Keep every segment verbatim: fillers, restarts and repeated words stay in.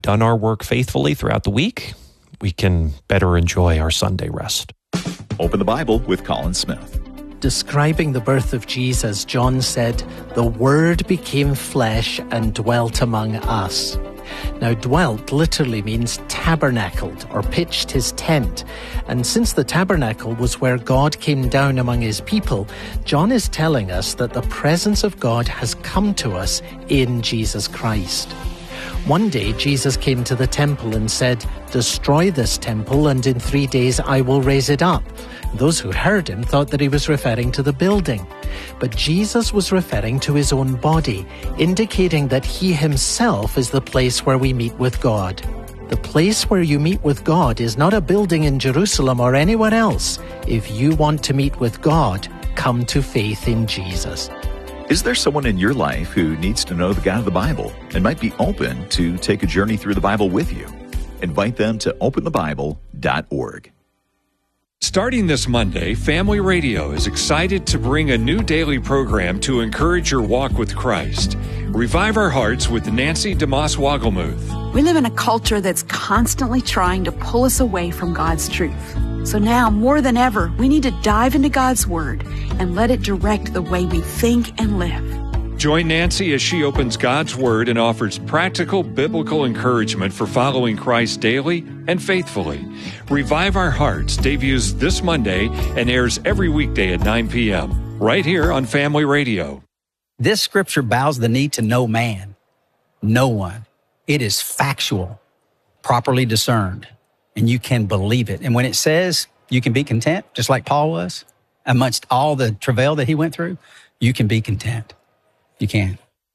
done our work faithfully throughout the week, we can better enjoy our Sunday rest. Open the Bible with Colin Smith. Describing the birth of Jesus, John said, "The Word became flesh and dwelt among us." Now, dwelt literally means tabernacled or pitched his tent. And since the tabernacle was where God came down among his people, John is telling us that the presence of God has come to us in Jesus Christ. One day, Jesus came to the temple and said, "Destroy this temple, and in three days I will raise it up." Those who heard him thought that he was referring to the building. But Jesus was referring to his own body, indicating that he himself is the place where we meet with God. The place where you meet with God is not a building in Jerusalem or anywhere else. If you want to meet with God, come to faith in Jesus. Is there someone in your life who needs to know the God of the Bible and might be open to take a journey through the Bible with you? Invite them to open the bible dot org. Starting this Monday, Family Radio is excited to bring a new daily program to encourage your walk with Christ. Revive Our Hearts with Nancy DeMoss Wogelmuth. We live in a culture that's constantly trying to pull us away from God's truth. So now, more than ever, we need to dive into God's Word and let it direct the way we think and live. Join Nancy as she opens God's Word and offers practical biblical encouragement for following Christ daily and faithfully. Revive Our Hearts debuts this Monday and airs every weekday at nine p.m. right here on Family Radio. This scripture bows the knee to no man, no one. It is factual, properly discerned, and you can believe it. And when it says you can be content, just like Paul was, amongst all the travail that he went through, you can be content. You can.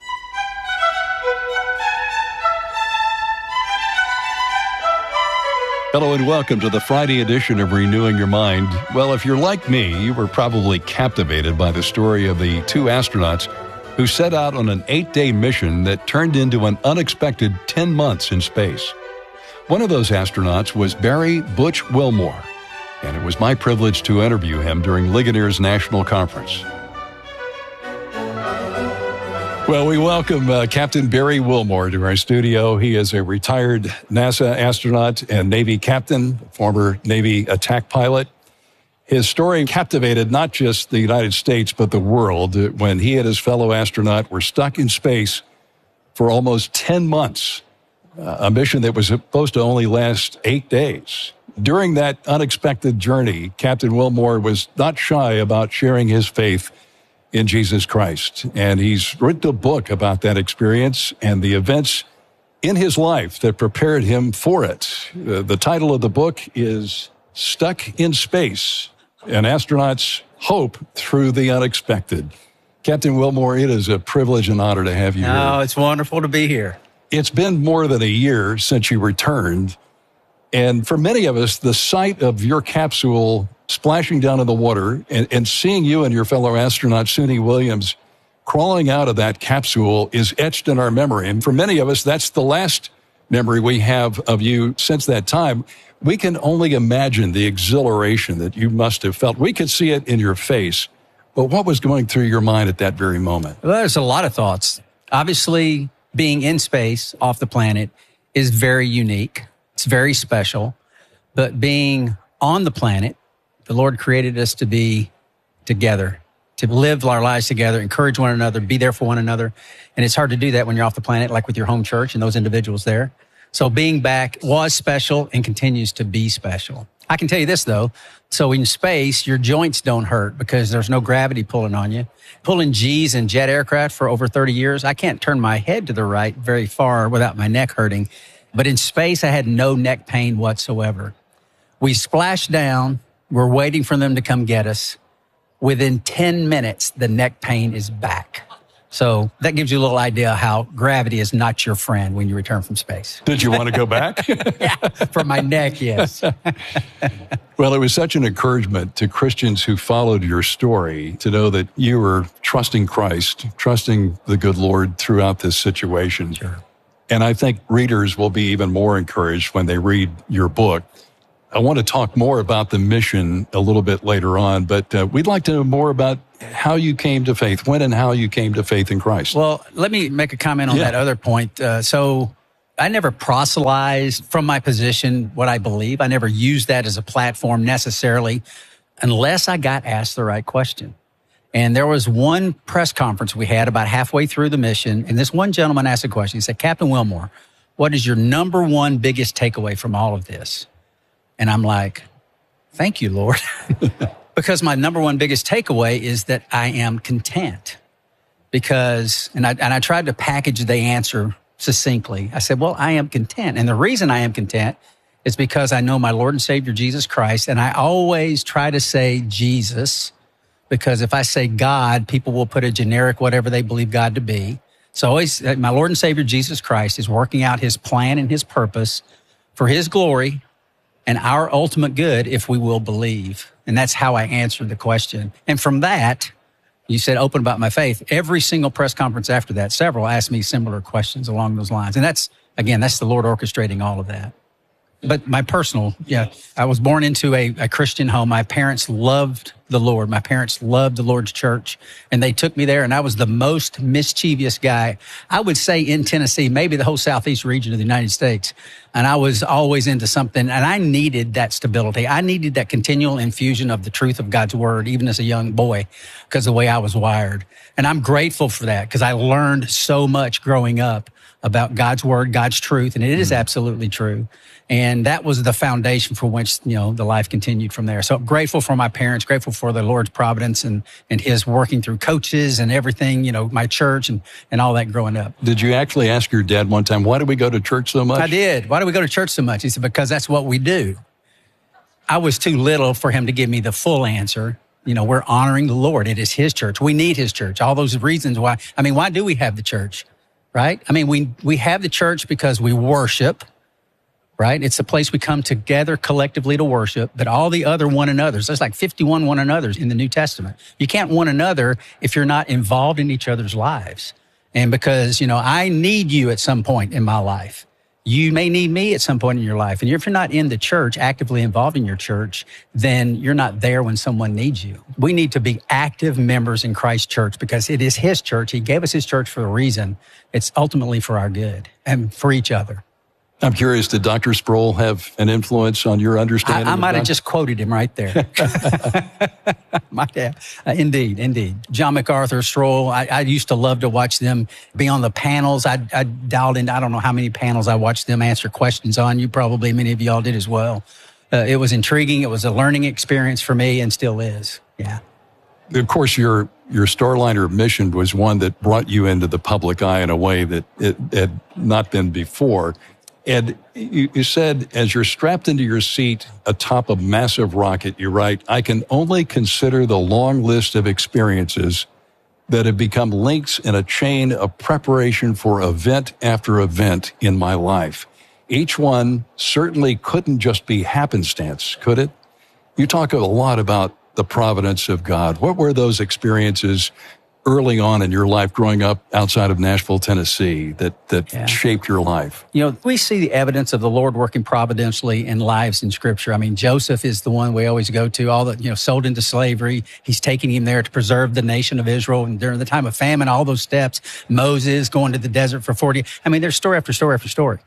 Hello and welcome to the Friday edition of Renewing Your Mind. Well, if you're like me, you were probably captivated by the story of the two astronauts who set out on an eight-day mission that turned into an unexpected ten months in space. One of those astronauts was Barry Butch Wilmore, and it was my privilege to interview him during Ligonier's National Conference. Well, we welcome uh, Captain Barry Wilmore to our studio. He is a retired NASA astronaut and Navy captain, former Navy attack pilot. His story captivated not just the United States, but the world when he and his fellow astronaut were stuck in space for almost ten months, uh, a mission that was supposed to only last eight days. During that unexpected journey, Captain Wilmore was not shy about sharing his faith in Jesus Christ. And he's written a book about that experience and the events in his life that prepared him for it. Uh, the title of the book is Stuck in Space, An Astronaut's Hope Through the Unexpected. Captain Wilmore, it is a privilege and honor to have you oh, here. Oh, it's wonderful to be here. It's been more than a year since you returned. And for many of us, the sight of your capsule splashing down in the water and, and seeing you and your fellow astronaut, Suni Williams, crawling out of that capsule is etched in our memory. And for many of us, that's the last memory we have of you since that time. We can only imagine the exhilaration that you must have felt. We could see it in your face. But what was going through your mind at that very moment? Well, there's a lot of thoughts. Obviously, being in space, off the planet, is very unique. It's very special. But being on the planet, the Lord created us to be together, to live our lives together, encourage one another, be there for one another. And it's hard to do that when you're off the planet, like with your home church and those individuals there. So being back was special and continues to be special. I can tell you this, though. So in space, your joints don't hurt because there's no gravity pulling on you. Pulling G's in jet aircraft for over thirty years, I can't turn my head to the right very far without my neck hurting. But in space, I had no neck pain whatsoever. We splashed down. We're waiting for them to come get us. Within ten minutes, the neck pain is back. So that gives you a little idea how gravity is not your friend when you return from space. Did you want to go back? Yeah, for my neck, yes. Well, it was such an encouragement to Christians who followed your story to know that you were trusting Christ, trusting the good Lord throughout this situation. Sure. And I think readers will be even more encouraged when they read your book. I want to talk more about the mission a little bit later on, but uh, we'd like to know more about how you came to faith, when and how you came to faith in Christ. Well, let me make a comment on yeah. that other point. Uh, so I never proselytized from my position what I believe. I never used that as a platform necessarily unless I got asked the right question. And there was one press conference we had about halfway through the mission, and this one gentleman asked a question. He said, Captain Wilmore, what is your number one biggest takeaway from all of this? And I'm like, thank you, Lord. Because my number one biggest takeaway is that I am content. Because, and I, and I tried to package the answer succinctly. I said, well, I am content. And the reason I am content is because I know my Lord and Savior, Jesus Christ. And I always try to say Jesus, because if I say God, people will put a generic whatever they believe God to be. So always, my Lord and Savior, Jesus Christ, is working out his plan and his purpose for his glory and our ultimate good if we will believe. And that's how I answered the question. And from that, you said open about my faith. Every single press conference after that, several asked me similar questions along those lines. And that's, again, that's the Lord orchestrating all of that. But my personal, yeah, I was born into a, a Christian home. My parents loved the Lord. My parents loved the Lord's church, and they took me there, and I was the most mischievous guy, I would say, in Tennessee, maybe the whole southeast region of the United States. And I was always into something, and I needed that stability. I needed that continual infusion of the truth of God's word, even as a young boy, because of the way I was wired. And I'm grateful for that, because I learned so much growing up about God's word, God's truth, and it is absolutely true. And that was the foundation for which, you know, the life continued from there. So grateful for my parents, grateful for the Lord's providence and, and his working through coaches and everything, you know, my church and, and all that growing up. Did you actually ask your dad one time, why do we go to church so much? I did. Why do we go to church so much? He said, because that's what we do. I was too little for him to give me the full answer. You know, we're honoring the Lord. It is his church. We need his church. All those reasons why. I mean, why do we have the church? Right? I mean, we, we have the church because we worship, right? It's a place we come together collectively to worship, but all the other one another's, there's like fifty-one one another's in the New Testament. You can't one another if you're not involved in each other's lives. And because, you know, I need you at some point in my life. You may need me at some point in your life. And if you're not in the church, actively involved in your church, then you're not there when someone needs you. We need to be active members in Christ's church because it is his church. He gave us his church for a reason. It's ultimately for our good and for each other. I'm curious, did Doctor Sproul have an influence on your understanding? I, I might have just quoted him right there. Might have. Uh, indeed, indeed. John MacArthur, Sproul, I, I used to love to watch them be on the panels. I, I dialed in, I don't know how many panels I watched them answer questions on. You probably, many of y'all did as well. Uh, it was intriguing. It was a learning experience for me and still is. Yeah. Of course, your your Starliner mission was one that brought you into the public eye in a way that it had not been before. And you, you said, as you're strapped into your seat atop a massive rocket, you write, I can only consider the long list of experiences that have become links in a chain of preparation for event after event in my life. Each one certainly couldn't just be happenstance, could it? You talk a lot about the providence of God. What were those experiences early on in your life growing up outside of Nashville, Tennessee, that, that yeah. shaped your life? You know, we see the evidence of the Lord working providentially in lives in Scripture. I mean, Joseph is the one we always go to, all the, you know, sold into slavery. He's taking him there to preserve the nation of Israel. And during the time of famine, all those steps, Moses going to the desert for forty. I mean, there's story after story after story.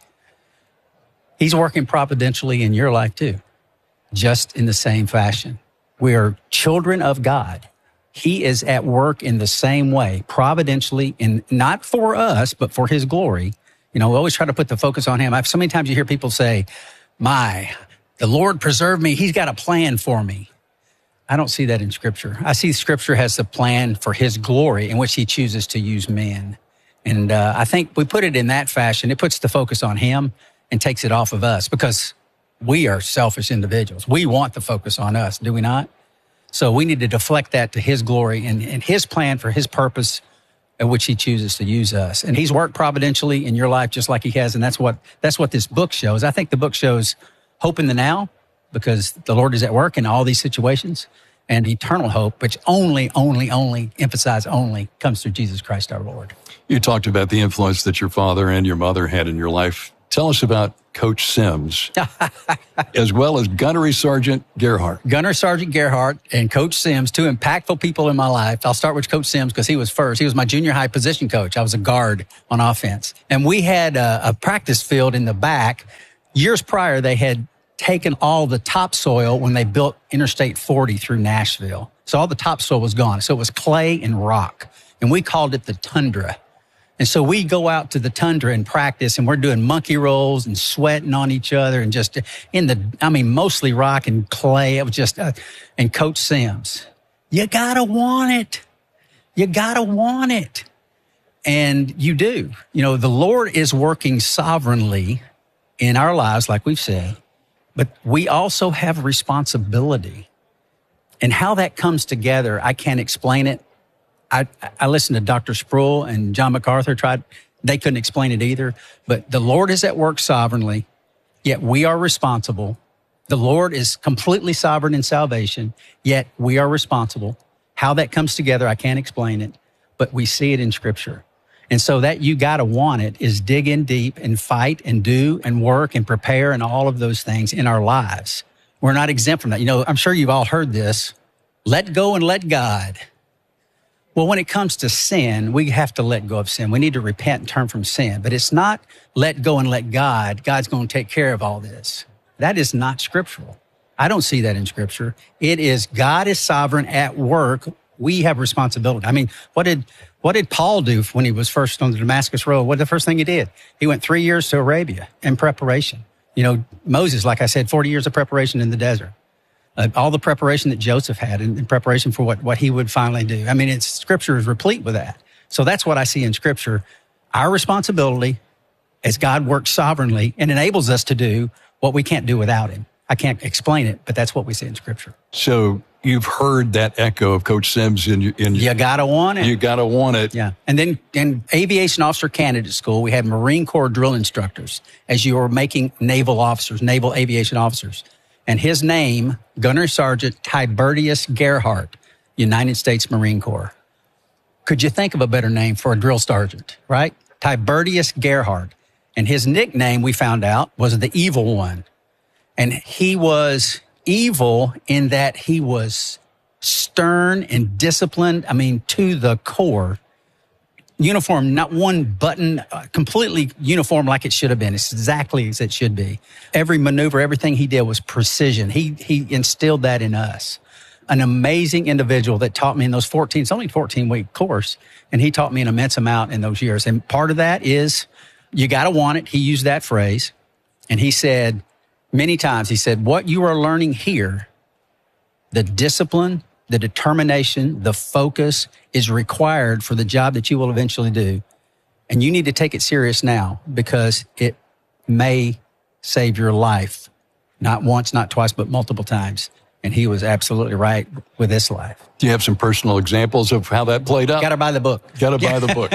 He's working providentially in your life too, just in the same fashion. We are children of God. He is at work in the same way, providentially, and not for us, but for his glory. You know, we always try to put the focus on him. I've, so many times you hear people say, my, the Lord preserved me. He's got a plan for me. I don't see that in Scripture. I see Scripture has a plan for his glory in which he chooses to use men. And uh, I think we put it in that fashion. It puts the focus on him and takes it off of us because we are selfish individuals. We want the focus on us, do we not? So we need to deflect that to his glory and, and his plan for his purpose at which he chooses to use us. And he's worked providentially in your life just like he has. And that's what, that's what this book shows. I think the book shows hope in the now because the Lord is at work in all these situations, and eternal hope, which only, only, only, emphasize only, comes through Jesus Christ our Lord. You talked about the influence that your father and your mother had in your life Tell us about Coach Sims, as well as Gunnery Sergeant Gerhardt. Gunner Sergeant Gerhardt and Coach Sims, two impactful people in my life. I'll start with Coach Sims because he was first. He was my junior high position coach. I was a guard on offense. And we had a, a practice field in the back. Years prior, they had taken all the topsoil when they built Interstate forty through Nashville. So all the topsoil was gone. So it was clay and rock. And we called it the tundra. And so we go out to the tundra and practice, and we're doing monkey rolls and sweating on each other and just in the, I mean, mostly rock and clay. It was just, uh, and Coach Sims, you gotta want it. You gotta want it. And you do. You know, the Lord is working sovereignly in our lives, like we've said, but we also have responsibility. And how that comes together, I can't explain it. I, I listened to Doctor Sproul and John MacArthur tried. They couldn't explain it either. But the Lord is at work sovereignly, yet we are responsible. The Lord is completely sovereign in salvation, yet we are responsible. How that comes together, I can't explain it, but we see it in Scripture. And so that you got to want it is dig in deep and fight and do and work and prepare and all of those things in our lives. We're not exempt from that. You know, I'm sure you've all heard this. Let go and let God. Well, when it comes to sin, we have to let go of sin. We need to repent and turn from sin. But it's not let go and let God. God's going to take care of all this. That is not scriptural. I don't see that in Scripture. It is God is sovereign at work. We have responsibility. I mean, what did what did Paul do when he was first on the Damascus Road? What the first thing he did? He went three years to Arabia in preparation. You know, Moses, like I said, forty years of preparation in the desert. Uh, all the preparation that Joseph had in, in preparation for what, what he would finally do. I mean, it's Scripture is replete with that. So that's what I see in Scripture. Our responsibility as God works sovereignly and enables us to do what we can't do without him. I can't explain it, but that's what we see in Scripture. So you've heard that echo of Coach Sims in, in you gotta want it. You gotta want it. Yeah. And then in Aviation Officer Candidate School, we had Marine Corps drill instructors as you were making naval officers, naval aviation officers. And his name, Gunnery Sergeant Tiberius Gerhardt, United States Marine Corps. Could you think of a better name for a drill sergeant, right? Tiberius Gerhardt. And his nickname, we found out, was the Evil One. And he was evil in that he was stern and disciplined, I mean, to the core. Uniform, not one button, uh, completely uniform like it should have been. It's exactly as it should be. Every maneuver, everything he did was precision. He he instilled that in us. An amazing individual that taught me in those fourteen, it's only a fourteen-week course, and he taught me an immense amount in those years. And part of that is you got to want it. He used that phrase, and he said many times, he said, what you are learning here, the discipline, the determination, the focus is required for the job that you will eventually do. And you need to take it serious now because it may save your life. Not once, not twice, but multiple times. And he was absolutely right with this life. Do you have some personal examples of how that played out? Got to buy the book. Got to buy the book.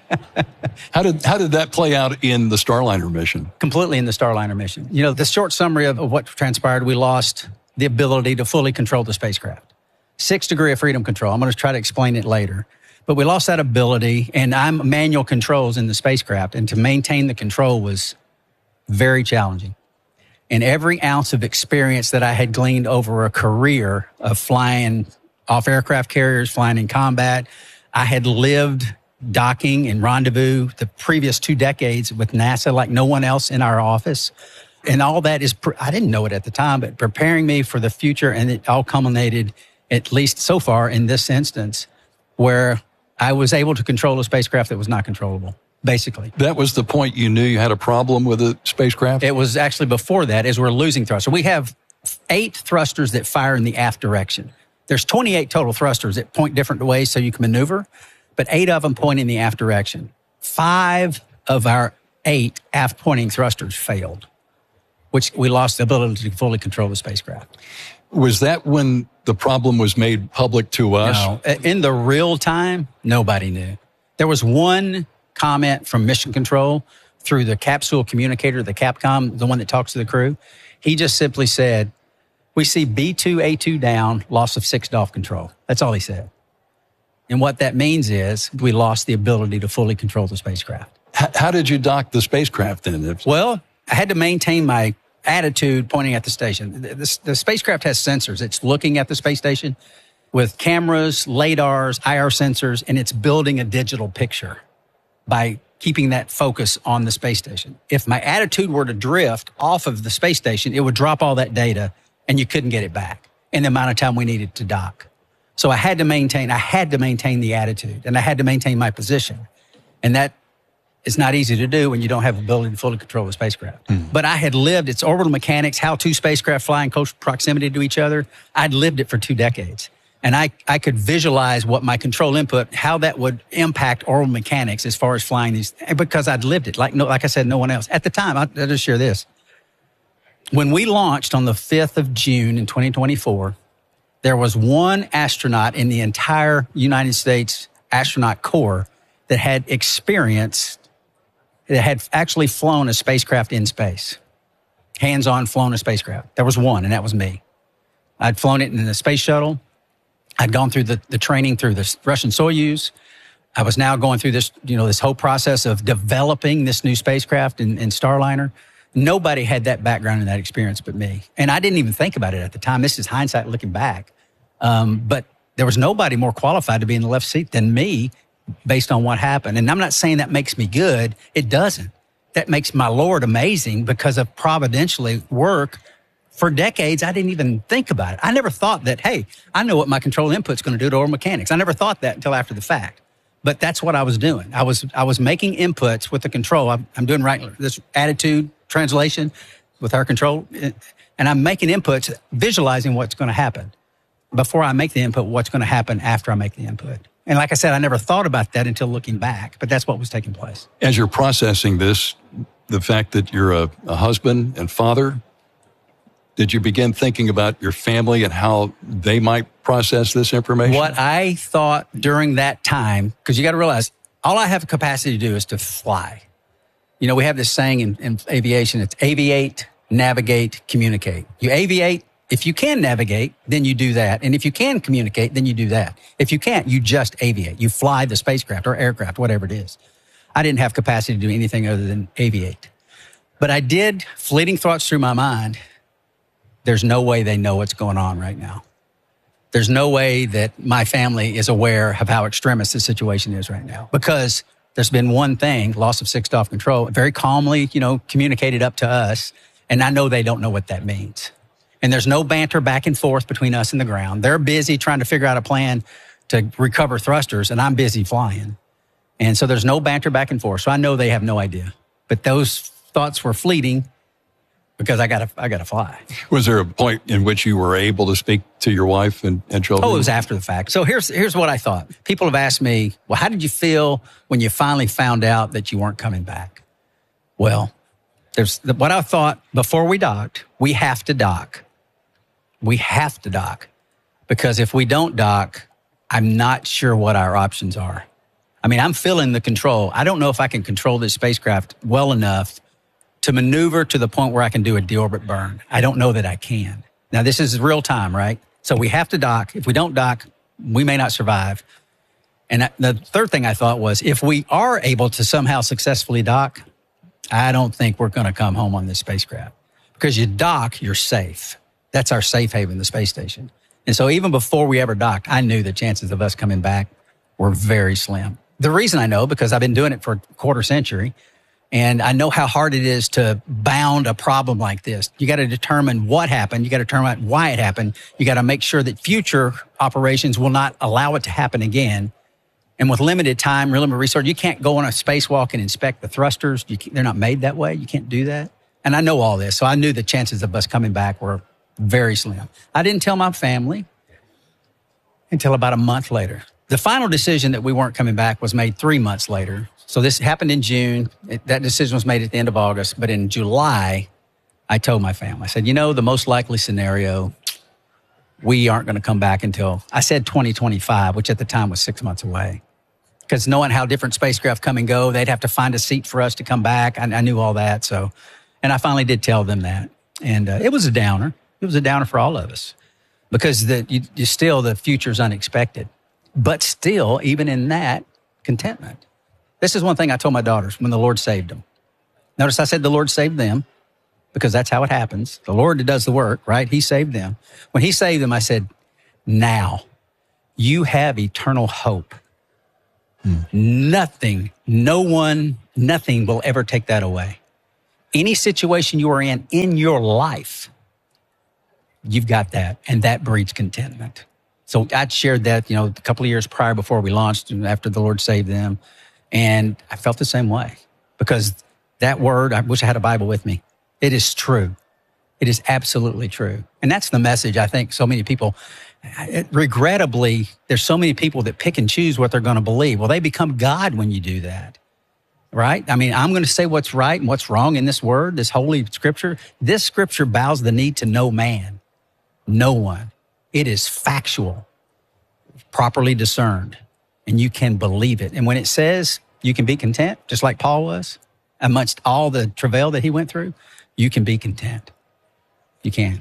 How did how did that play out in the Starliner mission? Completely in the Starliner mission. You know, the short summary of, of what transpired, we lost the ability to fully control the spacecraft. Sixth degree of freedom control. I'm going to try to explain it later. But we lost that ability, and I'm manual controls in the spacecraft, and to maintain the control was very challenging. And every ounce of experience that I had gleaned over a career of flying off aircraft carriers, flying in combat, I had lived docking and rendezvous the previous two decades with NASA like no one else in our office. And all that is, I didn't know it at the time, but preparing me for the future, and it all culminated at least so far in this instance, where I was able to control a spacecraft that was not controllable, basically. That was the point you knew you had a problem with the spacecraft? It was actually before that, as we're losing thrust. So we have eight thrusters that fire in the aft direction. There's twenty-eight total thrusters that point different ways so you can maneuver, but eight of them point in the aft direction. Five of our eight aft pointing thrusters failed, which we lost the ability to fully control the spacecraft. Was that when the problem was made public to us? No. In the real time, nobody knew. There was one comment from Mission Control through the capsule communicator, the Capcom, the one that talks to the crew. He just simply said, we see B two A two down, loss of six D O F control. That's all he said. And what that means is we lost the ability to fully control the spacecraft. H- how did you dock the spacecraft then? Well, I had to maintain my attitude pointing at the station. The, the, the spacecraft has sensors. It's looking at the space station with cameras, radars, I R sensors, and it's building a digital picture by keeping that focus on the space station. If my attitude were to drift off of the space station, it would drop all that data and you couldn't get it back in the amount of time we needed to dock. So I had to maintain, I had to maintain the attitude and I had to maintain my position. And that is not easy to do when you don't have the ability to fully control the spacecraft. Mm. But I had lived its orbital mechanics, how two spacecraft fly in close proximity to each other. I'd lived it for two decades. And I, I could visualize what my control input, how that would impact orbital mechanics as far as flying these, because I'd lived it. Like no, like I said, no one else. At the time, I'll, I'll just share this. When we launched on the fifth of June in twenty twenty-four, there was one astronaut in the entire United States astronaut corps that had experienced, that had actually flown a spacecraft in space, hands-on flown a spacecraft. There was one, and that was me. I'd flown it in the space shuttle. I'd gone through the, the training through the Russian Soyuz. I was now going through this, you know, this whole process of developing this new spacecraft in, in Starliner. Nobody had that background and that experience but me. And I didn't even think about it at the time. This is hindsight looking back. Um, but there was nobody more qualified to be in the left seat than me based on what happened. And I'm not saying that makes me good. It doesn't. That makes my Lord amazing because of providentially work. For decades, I didn't even think about it. I never thought that, hey, I know what my control input's going to do to orbital mechanics. I never thought that until after the fact. But that's what I was doing. I was I was making inputs with the control. I'm, I'm doing right this attitude translation with our control, and I'm making inputs, visualizing what's going to happen. Before I make the input, what's going to happen after I make the input. And like I said, I never thought about that until looking back, but that's what was taking place. As you're processing this, the fact that you're a, a husband and father, did you begin thinking about your family and how they might process this information? What I thought during that time, because you got to realize, all I have the capacity to do is to fly. You know, we have this saying in, in aviation, it's aviate, navigate, communicate. You aviate. If you can navigate, then you do that. And if you can communicate, then you do that. If you can't, you just aviate. You fly the spacecraft or aircraft, whatever it is. I didn't have capacity to do anything other than aviate. But I did, fleeting thoughts through my mind, there's no way they know what's going on right now. There's no way that my family is aware of how extremist the situation is right now. Because there's been one thing, loss of sixth-off control, very calmly, you know, communicated up to us. And I know they don't know what that means. And there's no banter back and forth between us and the ground. They're busy trying to figure out a plan to recover thrusters, and I'm busy flying. And so there's no banter back and forth. So I know they have no idea. But those thoughts were fleeting because I got to I got to fly. Was there a point in which you were able to speak to your wife and, and children? Oh, it was after the fact. So here's here's what I thought. People have asked me, well, how did you feel when you finally found out that you weren't coming back? Well, there's what I thought before we docked. We have to dock. We have to dock, because if we don't dock, I'm not sure what our options are. I mean, I'm feeling the control. I don't know if I can control this spacecraft well enough to maneuver to the point where I can do a deorbit burn. I don't know that I can. Now, this is real time, right? So we have to dock. If we don't dock, we may not survive. And the third thing I thought was, if we are able to somehow successfully dock, I don't think we're going to come home on this spacecraft. Because you dock, you're safe. That's our safe haven, the space station. And so even before we ever docked, I knew the chances of us coming back were very slim. The reason I know, because I've been doing it for a quarter century, and I know how hard it is to bound a problem like this. You got to determine what happened. You got to determine why it happened. You got to make sure that future operations will not allow it to happen again. And with limited time, limited resource, you can't go on a spacewalk and inspect the thrusters. You they're not made that way. You can't do that. And I know all this, so I knew the chances of us coming back were very slim. I didn't tell my family until about a month later. The final decision that we weren't coming back was made three months later. So this happened in June. It, that decision was made at the end of August. But in July, I told my family, I said, you know, the most likely scenario, we aren't going to come back until, I said twenty twenty-five, which at the time was six months away. Because knowing how different spacecraft come and go, they'd have to find a seat for us to come back. I, I knew all that. So, and I finally did tell them that. And uh, it was a downer. It was a downer for all of us, because the, you, you still, the future's unexpected. But still, even in that, contentment. This is one thing I told my daughters when the Lord saved them. Notice I said the Lord saved them because that's how it happens. The Lord does the work, right? He saved them. When he saved them, I said, now you have eternal hope. Hmm. Nothing, no one, nothing will ever take that away. Any situation you are in, in your life, you've got that, and that breeds contentment. So I shared that, you know, a couple of years prior before we launched, after the Lord saved them, and I felt the same way because that word, I wish I had a Bible with me. It is true. It is absolutely true. And that's the message I think so many people, it, regrettably, there's so many people that pick and choose what they're going to believe. Well, they become God when you do that, right? I mean, I'm going to say what's right and what's wrong in this word, this holy scripture. This scripture bows the knee to no man, no one. It is factual, properly discerned, and you can believe it. And when it says you can be content, just like Paul was, amongst all the travail that he went through, you can be content. You can.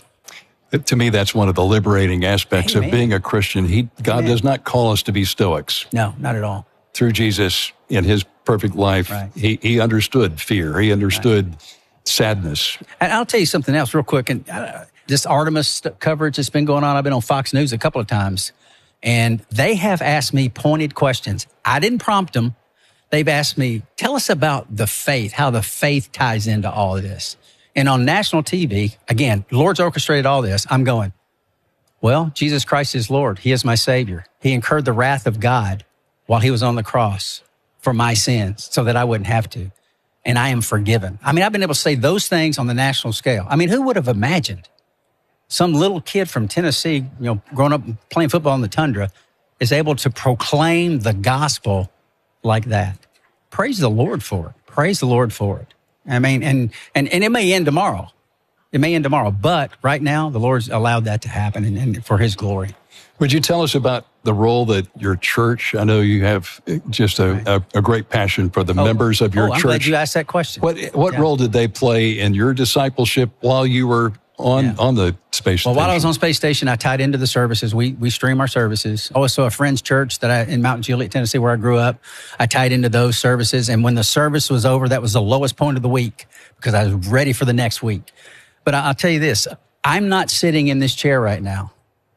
To me, that's one of the liberating aspects Amen. of being a Christian. He, God Amen. does not call us to be stoics. No, not at all. Through Jesus in his perfect life, Right. he, he understood fear. He understood right. sadness. And I'll tell you something else real quick. And uh, this Artemis coverage that's been going on, I've been on Fox News a couple of times, and they have asked me pointed questions. I didn't prompt them. They've asked me, tell us about the faith, how the faith ties into all of this. And on national T V, again, the Lord's orchestrated all this. I'm going, well, Jesus Christ is Lord. He is my Savior. He incurred the wrath of God while he was on the cross for my sins so that I wouldn't have to. And I am forgiven. I mean, I've been able to say those things on the national scale. I mean, who would have imagined some little kid from Tennessee, you know, growing up playing football in the tundra, is able to proclaim the gospel like that? Praise the Lord for it. Praise the Lord for it. I mean, and, and, and it may end tomorrow. It may end tomorrow. But right now, the Lord's allowed that to happen and, and for his glory. Would you tell us about the role that your church, I know you have just a, right. a, a great passion for the oh, members of your oh, I'm church. Glad you asked that question. What, what yeah. role did they play in your discipleship while you were on, yeah. on the space well, station? While I was on Space Station, I tied into the services. We we stream our services. Also, a friend's church that I in Mount Juliet, Tennessee, where I grew up, I tied into those services. And when the service was over, that was the lowest point of the week because I was ready for the next week. But I'll tell you this, I'm not sitting in this chair right now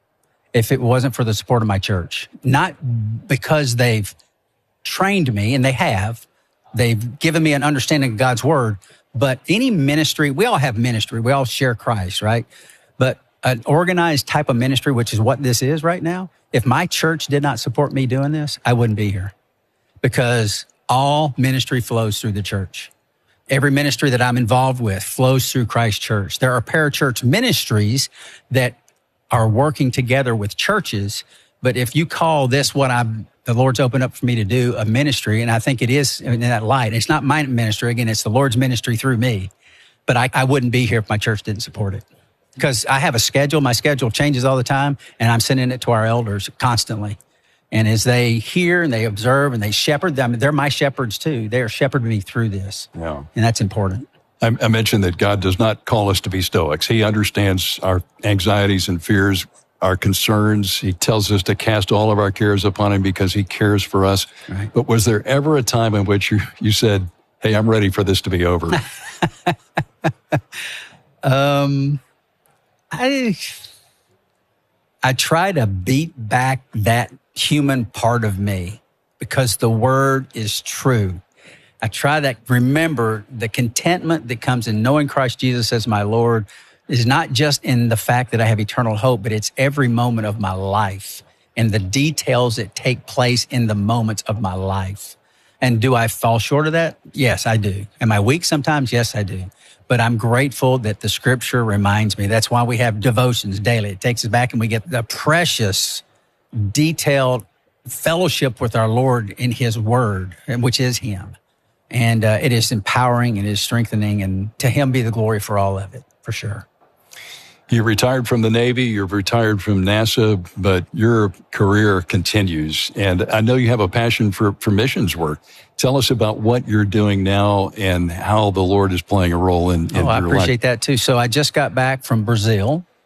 if it wasn't for the support of my church. Not because they've trained me, and they have. They've given me an understanding of God's word. But any ministry, we all have ministry. We all share Christ, right? But an organized type of ministry, which is what this is right now, if my church did not support me doing this, I wouldn't be here. Because all ministry flows through the church. Every ministry that I'm involved with flows through Christ Church. There are parachurch ministries that are working together with churches. But if you call this what I'm, the Lord's opened up for me to do, a ministry, and I think it is in that light. It's not my ministry. Again, it's the Lord's ministry through me. But I, I wouldn't be here if my church didn't support it. Because I have a schedule. My schedule changes all the time, and I'm sending it to our elders constantly. And as they hear and they observe and they shepherd them, they're my shepherds too. They are shepherding me through this. Yeah. And that's important. I, I mentioned that God does not call us to be stoics. He understands our anxieties and fears, our concerns. He tells us to cast all of our cares upon him because he cares for us. Right. But was there ever a time in which you, you said, hey, I'm ready for this to be over? um, I, I try to beat back that human part of me because the word is true. I try to remember the contentment that comes in knowing Christ Jesus as my Lord is not just in the fact that I have eternal hope, but it's every moment of my life and the details that take place in the moments of my life. And do I fall short of that? Yes, I do. Am I weak sometimes? Yes, I do. But I'm grateful that the scripture reminds me. That's why we have devotions daily. It takes us back and we get the precious, detailed fellowship with our Lord in his word, which is him. And uh, it is empowering and it is strengthening, and to him be the glory for all of it, for sure. You retired from the Navy, you've retired from NASA, but your career continues. And I know you have a passion for, for missions work. Tell us about what you're doing now and how the Lord is playing a role in, in oh, your life. I appreciate that too. So I just got back from Brazil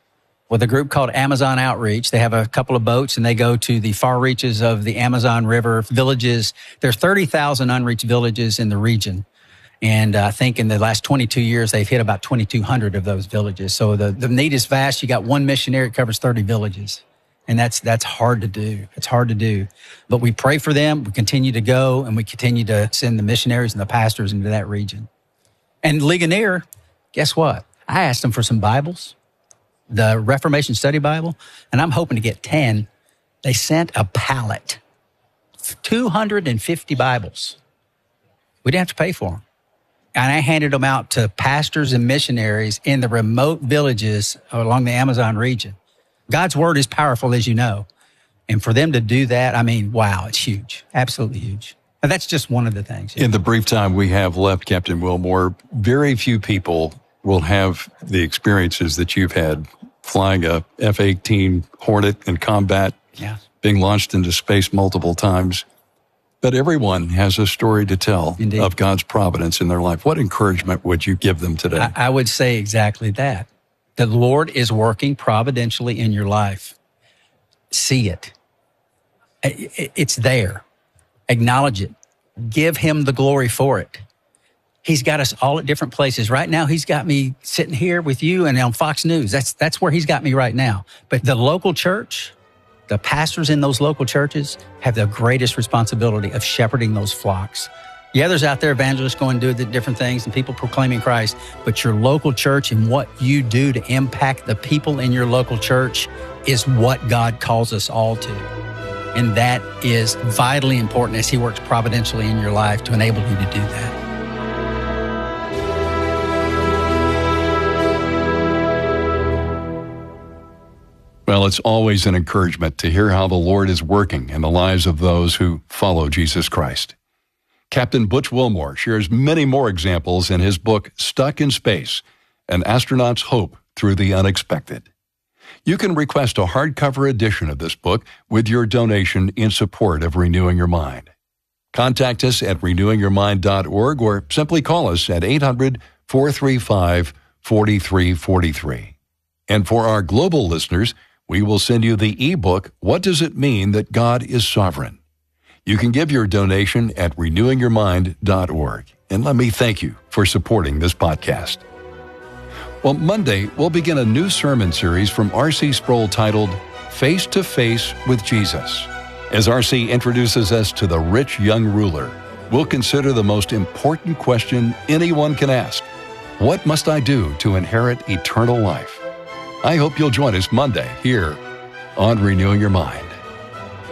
with a group called Amazon Outreach. They have a couple of boats, and they go to the far reaches of the Amazon River villages. There are thirty thousand unreached villages in the region. And uh, I think in the last twenty-two years, they've hit about twenty-two hundred of those villages. So the, the need is vast. You got one missionary, it covers thirty villages. And that's that's hard to do. It's hard to do. But we pray for them. We continue to go, and we continue to send the missionaries and the pastors into that region. And Ligonier, guess what? I asked them for some Bibles, the Reformation Study Bible, and I'm hoping to get ten. They sent a pallet, two hundred fifty Bibles. We didn't have to pay for them. And I handed them out to pastors and missionaries in the remote villages along the Amazon region. God's word is powerful, as you know. And for them to do that, I mean, wow, it's huge. Absolutely huge. And that's just one of the things. In the brief time we have left, Captain Wilmore, very few people will have the experiences that you've had flying a F eighteen Hornet in combat, yeah. being launched into space multiple times. But everyone has a story to tell Indeed. Of God's providence in their life. What encouragement would you give them today? I, I would say exactly that. The Lord is working providentially in your life. See it. It's there. Acknowledge it. Give him the glory for it. He's got us all at different places. Right now, he's got me sitting here with you and on Fox News. That's that's where he's got me right now. But the local church, the pastors in those local churches have the greatest responsibility of shepherding those flocks. Yeah, there's out there evangelists going to do different things and people proclaiming Christ, but your local church and what you do to impact the people in your local church is what God calls us all to. And that is vitally important as he works providentially in your life to enable you to do that. Well, it's always an encouragement to hear how the Lord is working in the lives of those who follow Jesus Christ. Captain Butch Wilmore shares many more examples in his book, Stuck in Space, An Astronaut's Hope Through the Unexpected. You can request a hardcover edition of this book with your donation in support of Renewing Your Mind. Contact us at renewing your mind dot org or simply call us at eight hundred, four three five, four three four three. And for our global listeners, we will send you the ebook, What Does It Mean That God is Sovereign? You can give your donation at renewing your mind dot org. And let me thank you for supporting this podcast. Well, Monday, we'll begin a new sermon series from R C Sproul titled, Face to Face with Jesus. As R C introduces us to the rich young ruler, we'll consider the most important question anyone can ask. What must I do to inherit eternal life? I hope you'll join us Monday here on Renewing Your Mind.